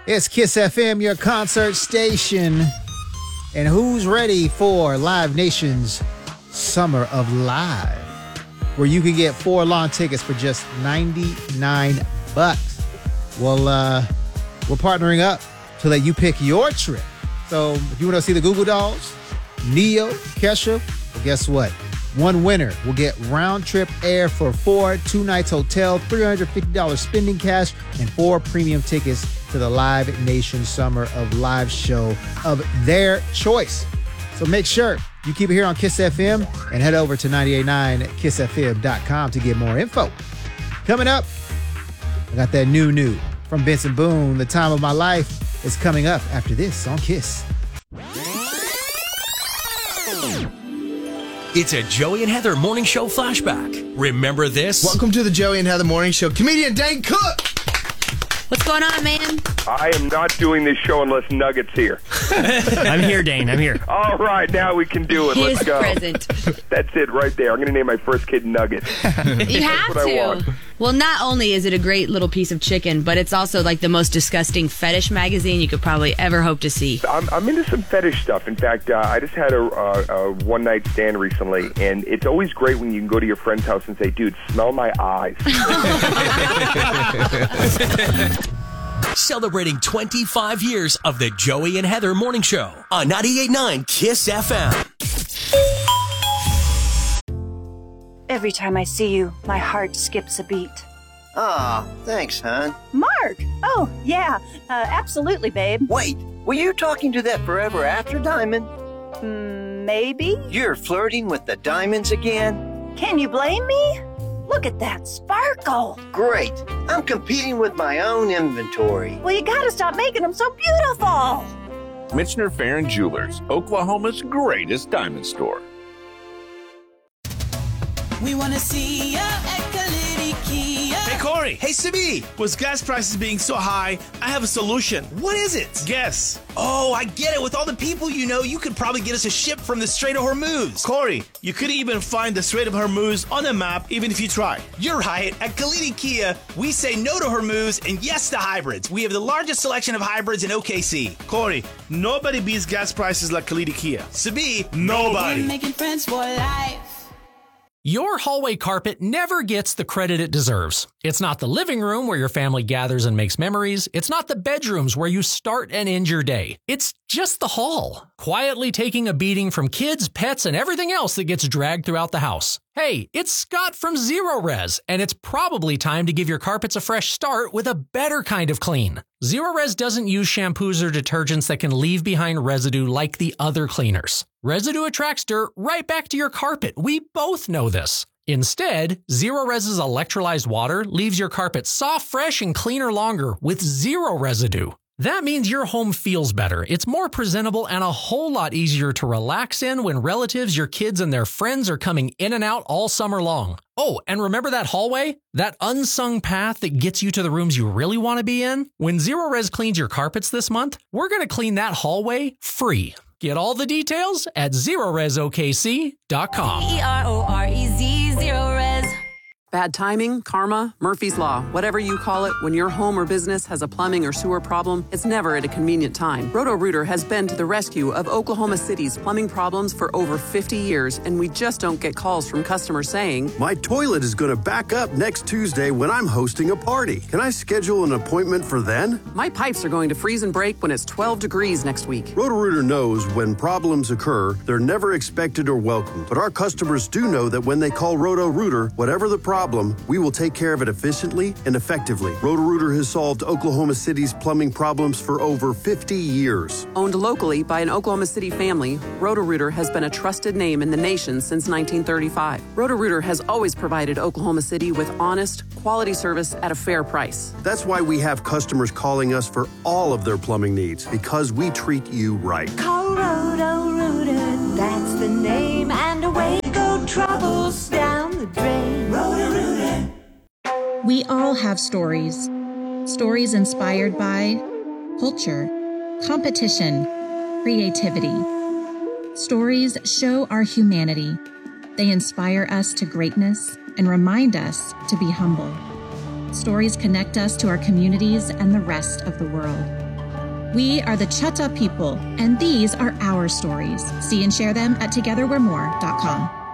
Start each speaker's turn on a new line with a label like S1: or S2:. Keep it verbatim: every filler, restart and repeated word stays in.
S1: It's Kiss F M, your concert station. And who's ready for Live Nation's Summer of Live, where you can get four lawn tickets for just ninety-nine bucks. Well, uh, we're partnering up to let you pick your trip. So if you want to see the Goo Goo Dolls, Neo, Kesha, well, guess what? One winner will get round-trip air for four, two nights hotel, three hundred fifty dollars spending cash, and four premium tickets to the Live Nation Summer of Live show of their choice. So make sure you keep it here on Kiss F M and head over to ninety-eight point nine kiss f m dot com to get more info. Coming up, I got that new new from Benson Boone. The Time of My Life is coming up after this on Kiss.
S2: It's a Joey and Heather Morning Show flashback. Remember this?
S3: Welcome to the Joey and Heather Morning Show. Comedian Dane Cook.
S4: What's going on, man?
S5: I am not doing this show unless Nugget's here.
S6: I'm here, Dane. I'm here.
S5: All right, now we can do it.
S4: He
S5: Let's
S4: is
S5: go.
S4: present.
S5: That's it right there. I'm going to name my first kid Nugget.
S4: You have
S5: what I
S4: to.
S5: want.
S4: Well, not only is it a great little piece of chicken, but it's also like the most disgusting fetish magazine you could probably ever hope to see.
S5: I'm, I'm into some fetish stuff. In fact, uh, I just had a, a, a one-night stand recently, and it's always great when you can go to your friend's house and say, dude, smell my eyes.
S2: Celebrating twenty-five years of the Joey and Heather Morning Show on ninety-eight point nine Kiss F M.
S7: Every time I see you, my heart skips a beat.
S8: Aw, thanks, hon.
S7: Mark! Oh, yeah, uh, absolutely, babe.
S8: Wait, were you talking to that forever after diamond?
S7: Mm, maybe?
S8: You're flirting with the diamonds again?
S7: Can you blame me? Look at that sparkle.
S8: Great. I'm competing with my own inventory.
S7: Well, you gotta stop making them so beautiful.
S9: Michener Farron Jewelers, Oklahoma's greatest diamond store.
S10: We want to see ya at Kalidi Kia.
S11: Hey, Corey. Hey, Sibi. With gas prices being so high, I have a solution. What is it? Guess. Oh, I get it. With all the people you know, you could probably get us a ship from the Strait of Hormuz. Corey, you could even find the Strait of Hormuz on a map, even if you try. You're right. At Kalidi Kia, we say no to Hormuz and yes to hybrids. We have the largest selection of hybrids in O K C. Corey, nobody beats gas prices like Kalidi Kia. Sibi, nobody.
S10: We're making friends for life.
S6: Your hallway carpet never gets the credit it deserves. It's not the living room where your family gathers and makes memories. It's not the bedrooms where you start and end your day. It's just the hall, quietly taking a beating from kids, pets, and everything else that gets dragged throughout the house. Hey, it's Scott from Zero Res, and it's probably time to give your carpets a fresh start with a better kind of clean. Zero Res doesn't use shampoos or detergents that can leave behind residue like the other cleaners. Residue attracts dirt right back to your carpet. We both know this. Instead, Zero Res's electrolyzed water leaves your carpet soft, fresh, and cleaner longer with zero residue. That means your home feels better. It's more presentable and a whole lot easier to relax in when relatives, your kids, and their friends are coming in and out all summer long. Oh, and remember that hallway? That unsung path that gets you to the rooms you really want to be in? When Zero Res cleans your carpets this month, we're going to clean that hallway free. Get all the details at zero res o k c dot com.
S10: E R O R E Z, Zero Res.
S12: Bad timing, karma, Murphy's Law, whatever you call it, when your home or business has a plumbing or sewer problem, it's never at a convenient time. Roto-Rooter has been to the rescue of Oklahoma City's plumbing problems for over fifty years, and we just don't get calls from customers saying,
S13: my toilet is going to back up next Tuesday when I'm hosting a party. Can I schedule an appointment for then?
S12: my pipes are going to freeze and break when it's twelve degrees next week.
S13: Roto-Rooter knows when problems occur, they're never expected or welcomed. But our customers do know that when they call Roto-Rooter, whatever the problem, we will take care of it efficiently and effectively. Roto-Rooter has solved Oklahoma City's plumbing problems for over fifty years.
S12: Owned locally by an Oklahoma City family, Roto-Rooter has been a trusted name in the nation since nineteen thirty-five. Roto-Rooter has always provided Oklahoma City with honest, quality service at a fair price.
S13: That's why we have customers calling us for all of their plumbing needs, because we treat you right.
S10: Call Roto-Rooter, that's the name, and away go troubles down the drain. Roto-Rooter.
S14: We all have stories. Stories inspired by culture, competition, creativity. Stories show our humanity. They inspire us to greatness and remind us to be humble. Stories connect us to our communities and the rest of the world. We are the Chutta people, and these are our stories. See and share them at together we're more dot com.